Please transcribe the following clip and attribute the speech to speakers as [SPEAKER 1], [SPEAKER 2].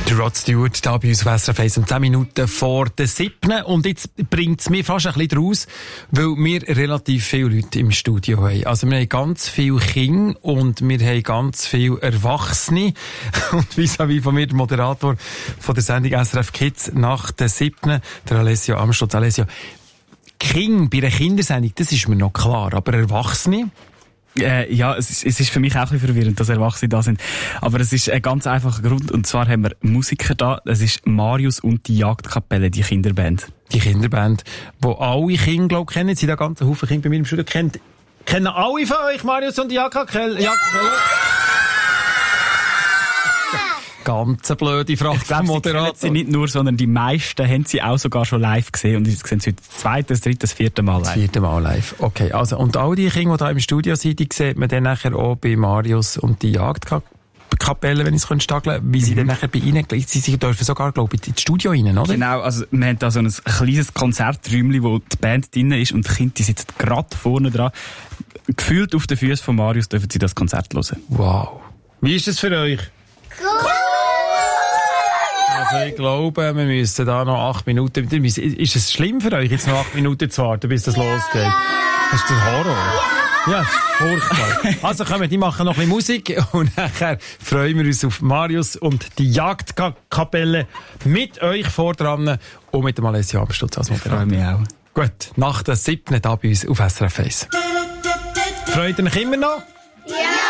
[SPEAKER 1] Der Rod Stewart hier bei uns auf SRF 1 um 10 Minuten vor der 7. Und jetzt bringt es mir fast ein bisschen raus, weil wir relativ viele Leute im Studio haben. Also wir haben ganz viele Kinder und wir haben ganz viele Erwachsene. Und vis-à-vis von mir, der Moderator von der Sendung SRF Kids nach der 7., der Alessio Amstutz. Alessio, Kinder bei einer Kindersendung, das ist mir noch klar, aber Erwachsene?
[SPEAKER 2] Ja, es ist für mich auch ein bisschen verwirrend, dass Erwachsene da sind. Aber es ist ein ganz einfacher Grund. Und zwar haben wir Musiker da. Es ist Marius und die Jagdkapelle, die Kinderband.
[SPEAKER 1] Die Kinderband, die alle Kinder, glaube ich, kennen. Sie da ganzen Haufen Kinder bei mir im Studio kennen alle von euch Marius und die Jagdkapelle? Ganz eine blöde Frage vom Moderator.
[SPEAKER 2] Sie nicht nur, sondern die meisten haben sie auch sogar schon live gesehen. Und jetzt sehen sie das 2., das 3., das 4. Mal live.
[SPEAKER 1] Das 4. Mal live. Okay, also, und all die Kinder, die hier im Studio sind, die sieht man dann nachher auch bei Marius und die Jagdkapelle, wenn ich es stageln kann, wie sie dann nachher bei Ihnen, sie dürfen sogar, glaube ich, ins Studio rein, oder?
[SPEAKER 2] Genau, also, wir haben da so ein kleines Konzerträumchen, wo die Band drin ist und die Kinder, die sitzen gerade vorne dran. Gefühlt auf den Füßen von Marius dürfen sie das Konzert hören.
[SPEAKER 1] Wow. Wie ist das für euch?
[SPEAKER 3] Cool!
[SPEAKER 1] Also ich glaube, wir müssen da noch 8 Minuten... Ist es schlimm für euch, jetzt noch 8 Minuten zu warten, bis das losgeht? Das ist der Horror. Ja, das ist furchtbar. Also kommen, die machen noch ein bisschen Musik und nachher freuen wir uns auf Marius und die Jagdkapelle mit euch vordran und mit dem Alessio Amstutz als Moderator.
[SPEAKER 2] Ich freue mich auch.
[SPEAKER 1] Gut, nach der 7. da bei uns auf SRF 1. Freut ihr euch immer noch?
[SPEAKER 3] Ja!